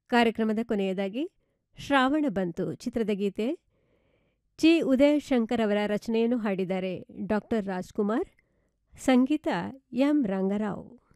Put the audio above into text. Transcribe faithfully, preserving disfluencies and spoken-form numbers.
ಕಾರ್ಯಕ್ರಮದ ಕೊನೆಯದಾಗಿ ಶ್ರಾವಣ ಬಂತು ಚಿತ್ರದ ಗೀತೆ. ಜಿ ಉದಯ್ ಶಂಕರ್ ಅವರ ರಚನೆಯನ್ನು ಹಾಡಿದ್ದಾರೆ ಡಾಕ್ಟರ್ ರಾಜ್ಕುಮಾರ್, ಸಂಗೀತ ಎಂ ರಂಗರಾವ್.